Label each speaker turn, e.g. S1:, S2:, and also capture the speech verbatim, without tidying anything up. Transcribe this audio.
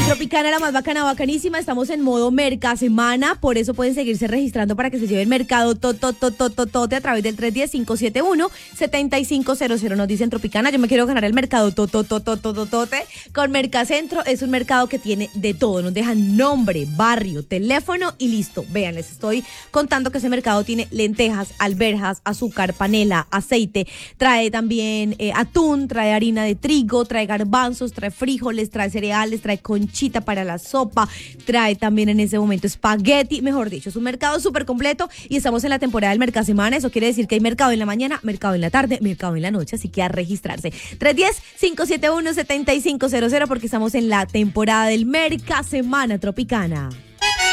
S1: Tropicana, la más bacana, bacanísima. Estamos en modo Merca Semana, por eso pueden seguirse registrando para que se lleven mercado tototototote a través del tres uno cero, cinco siete uno, siete cinco cero cero. Nos dicen Tropicana, yo me quiero ganar el mercado tototototote con Mercacentro. Es un mercado que tiene de todo, nos dejan nombre, barrio, teléfono y listo. Vean, les estoy contando que ese mercado tiene lentejas, alberjas, azúcar, panela, aceite, trae también eh, atún, trae harina de trigo, trae garbanzos, trae frijoles, trae cereales, trae conchita para la sopa, trae también en ese momento espagueti, mejor dicho, es un mercado súper completo y estamos en la temporada del Mercasemana. Eso quiere decir que hay mercado en la mañana, mercado en la tarde, mercado en la noche, así que a registrarse. tres uno cero, cinco siete uno, siete cinco cero cero porque estamos en la temporada del Mercasemana Tropicana.